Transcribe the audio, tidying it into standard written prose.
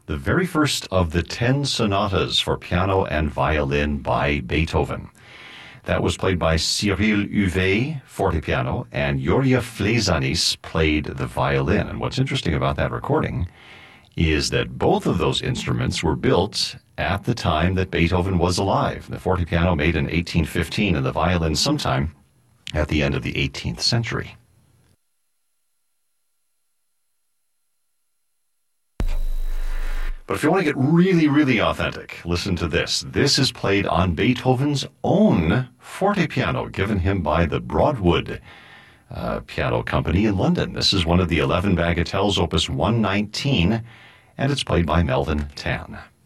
the very first of the 10 sonatas for piano and violin by Beethoven. That was played by Cyril Huvet, fortepiano, and Yoria Fleisanis played the violin. And what's interesting about that recording is that both of those instruments were built at the time that Beethoven was alive. The fortepiano made in 1815 and the violin sometime at the end of the 18th century. But if you want to get really, really authentic, listen to this. This is played on Beethoven's own fortepiano, given him by the Broadwood Piano Company in London. This is one of the 11 bagatelles, opus 119, and it's played by Melvin Tan.